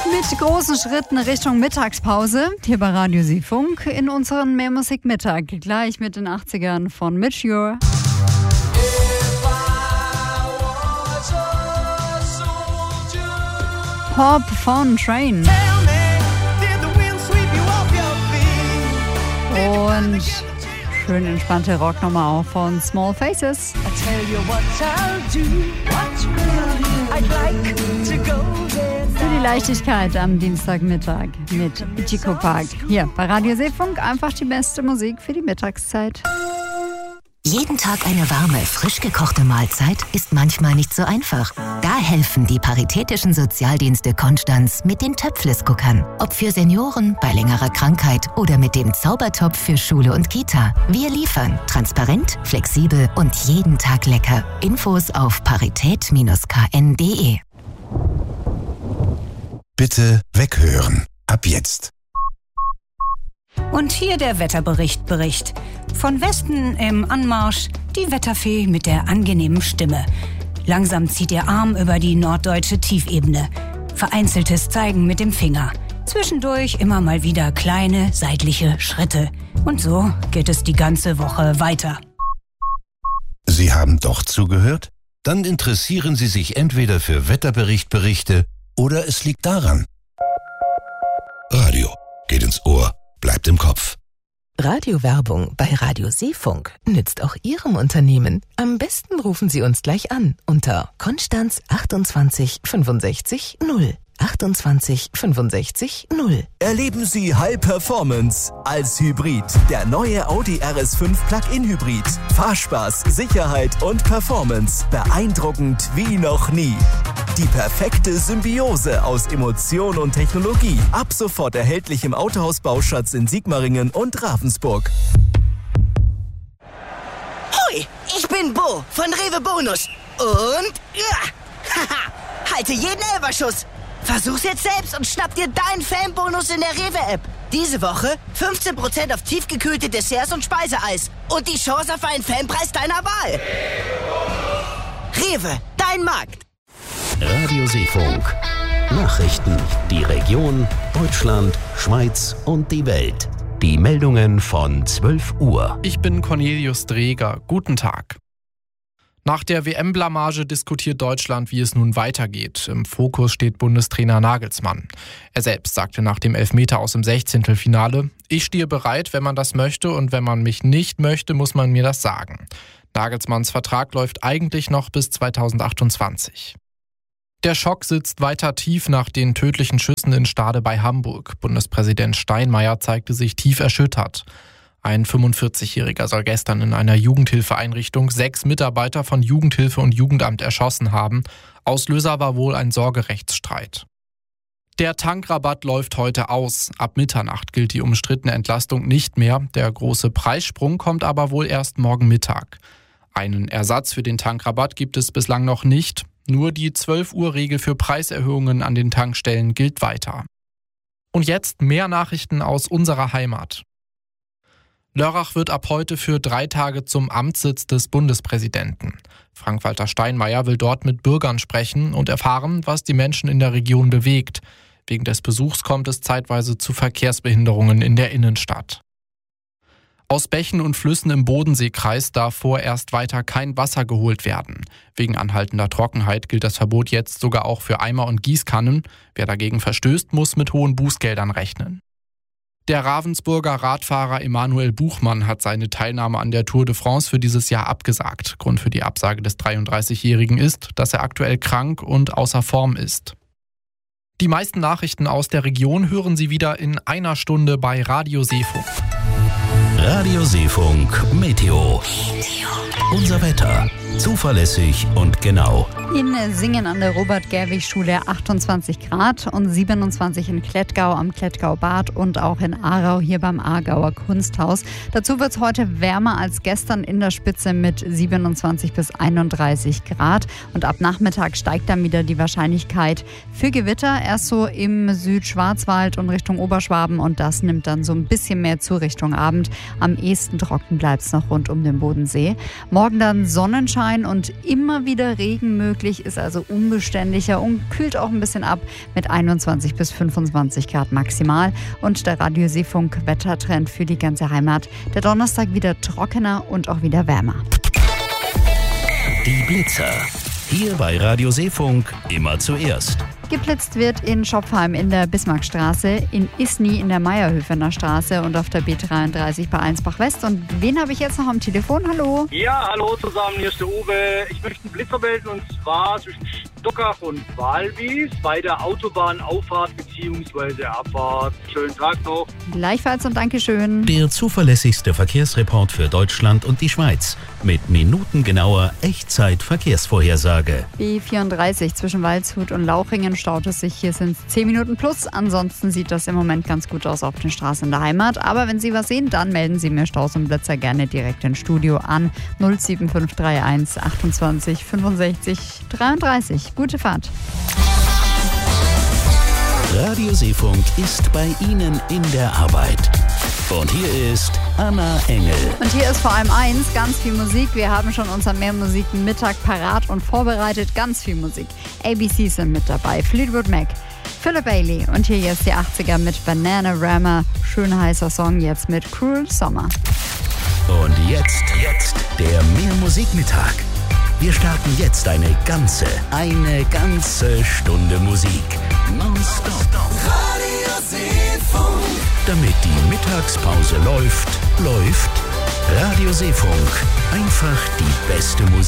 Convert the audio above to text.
Mit großen Schritten Richtung Mittagspause, hier bei Radio Seefunk in unseren Mehr Musik Mittag. Gleich mit den 80ern von Mature. Pop von Train. Und schön entspannte Rocknummer auch von Small Faces. Für die Leichtigkeit am Dienstagmittag mit Ichiko Park. Hier bei Radio Seefunk einfach die beste Musik für die Mittagszeit. Jeden Tag eine warme, frisch gekochte Mahlzeit ist manchmal nicht so einfach. Da helfen die Paritätischen Sozialdienste Konstanz mit den Töpfles-Cookern. Ob für Senioren, bei längerer Krankheit oder mit dem Zaubertopf für Schule und Kita. Wir liefern transparent, flexibel und jeden Tag lecker. Infos auf parität-kn.de. Bitte weghören. Ab jetzt. Und hier der Wetterbericht. Von Westen im Anmarsch die Wetterfee mit der angenehmen Stimme. Langsam zieht ihr Arm über die norddeutsche Tiefebene. Vereinzeltes Zeigen mit dem Finger. Zwischendurch immer mal wieder kleine seitliche Schritte. Und so geht es die ganze Woche weiter. Sie haben doch zugehört? Dann interessieren Sie sich entweder für Wetterberichte oder es liegt daran. Radio geht ins Ohr, bleibt im Kopf. Radiowerbung bei Radio Seefunk nützt auch Ihrem Unternehmen. Am besten rufen Sie uns gleich an unter Konstanz 28 65 0. 28 65 0. Erleben Sie High Performance als Hybrid. Der neue Audi RS5 Plug-in Hybrid. Fahrspaß, Sicherheit und Performance. Beeindruckend wie noch nie. Die perfekte Symbiose aus Emotion und Technologie. Ab sofort erhältlich im Autohaus-Bauschatz in Sigmaringen und Ravensburg. Hoi, ich bin Bo von Rewe Bonus. Und haha, halte jeden Elferschuss. Versuch's jetzt selbst und schnapp dir deinen Fanbonus in der Rewe-App. Diese Woche 15% auf tiefgekühlte Desserts und Speiseeis. Und die Chance auf einen Fanpreis deiner Wahl. Rewe, dein Markt. Radio Seefunk. Nachrichten. Die Region, Deutschland, Schweiz und die Welt. Die Meldungen von 12 Uhr. Ich bin Cornelius Dreger. Guten Tag. Nach der WM-Blamage diskutiert Deutschland, wie es nun weitergeht. Im Fokus steht Bundestrainer Nagelsmann. Er selbst sagte nach dem Elfmeter aus dem 16. Ich stehe bereit, wenn man das möchte, und wenn man mich nicht möchte, muss man mir das sagen. Nagelsmanns Vertrag läuft eigentlich noch bis 2028. Der Schock sitzt weiter tief nach den tödlichen Schüssen in Stade bei Hamburg. Bundespräsident Steinmeier zeigte sich tief erschüttert. Ein 45-Jähriger soll gestern in einer Jugendhilfeeinrichtung 6 Mitarbeiter von Jugendhilfe und Jugendamt erschossen haben. Auslöser war wohl ein Sorgerechtsstreit. Der Tankrabatt läuft heute aus. Ab Mitternacht gilt die umstrittene Entlastung nicht mehr. Der große Preissprung kommt aber wohl erst morgen Mittag. Einen Ersatz für den Tankrabatt gibt es bislang noch nicht. Nur die 12-Uhr-Regel für Preiserhöhungen an den Tankstellen gilt weiter. Und jetzt mehr Nachrichten aus unserer Heimat. Lörrach wird ab heute für 3 Tage zum Amtssitz des Bundespräsidenten. Frank-Walter Steinmeier will dort mit Bürgern sprechen und erfahren, was die Menschen in der Region bewegt. Wegen des Besuchs kommt es zeitweise zu Verkehrsbehinderungen in der Innenstadt. Aus Bächen und Flüssen im Bodenseekreis darf vorerst weiter kein Wasser geholt werden. Wegen anhaltender Trockenheit gilt das Verbot jetzt sogar auch für Eimer und Gießkannen. Wer dagegen verstößt, muss mit hohen Bußgeldern rechnen. Der Ravensburger Radfahrer Emanuel Buchmann hat seine Teilnahme an der Tour de France für dieses Jahr abgesagt. Grund für die Absage des 33-Jährigen ist, dass er aktuell krank und außer Form ist. Die meisten Nachrichten aus der Region hören Sie wieder in einer Stunde bei Radio Seefunk. Radio Seefunk Meteo. Unser Wetter. Zuverlässig und genau. In Singen an der Robert-Gerwig-Schule 28 Grad und 27 in Klettgau am Klettgau-Bad und auch in Aarau hier beim Aargauer Kunsthaus. Dazu wird es heute wärmer als gestern in der Spitze mit 27 bis 31 Grad. Und ab Nachmittag steigt dann wieder die Wahrscheinlichkeit für Gewitter. Erst so im Südschwarzwald und Richtung Oberschwaben, und das nimmt dann so ein bisschen mehr zu Richtung Abend. Am ehesten trocken bleibt es noch rund um den Bodensee. Morgen dann Sonnenschein Sonnenschein und immer wieder Regen möglich, ist also unbeständiger und kühlt auch ein bisschen ab mit 21 bis 25 Grad maximal. Und der Radio Seefunk Wettertrend für die ganze Heimat. Der Donnerstag wieder trockener und auch wieder wärmer. Die Blitzer. Hier bei Radio Seefunk immer zuerst. Geblitzt wird in Schopfheim in der Bismarckstraße, in Isny in der Meierhöfener Straße und auf der B33 bei Einsbach West. Und wen habe ich jetzt noch am Telefon? Hallo? Ja, hallo zusammen, hier ist der Uwe. Ich möchte einen Blitzer melden und zwar zwischen Stockach und Walwies bei der Autobahnauffahrt bzw. Abfahrt. Schönen Tag noch. Gleichfalls und Dankeschön. Der zuverlässigste Verkehrsreport für Deutschland und die Schweiz. Mit minutengenauer Echtzeit-Verkehrsvorhersage. B34 zwischen Waldshut und Lauchringen staut es sich. Hier sind es 10 Minuten plus. Ansonsten sieht das im Moment ganz gut aus auf den Straßen in der Heimat. Aber wenn Sie was sehen, dann melden Sie mir Staus und Blitzer gerne direkt ins Studio an 07531 28 65 33. Gute Fahrt. Radio Seefunk ist bei Ihnen in der Arbeit. Und hier ist Anna Engel. Und hier ist vor allem eins, ganz viel Musik. Wir haben schon unseren Mehrmusik-Mittag parat und vorbereitet. Ganz viel Musik. ABC sind mit dabei, Fleetwood Mac, Philip Bailey und hier jetzt die 80er mit Bananarama. Schön heißer Song jetzt mit Cruel Summer. Und jetzt der Mehrmusik-Mittag. Wir starten jetzt eine ganze Stunde Musik. Nonstop. Radio Seefunk. Damit die Mittagspause läuft Radio Seefunk. Einfach die beste Musik.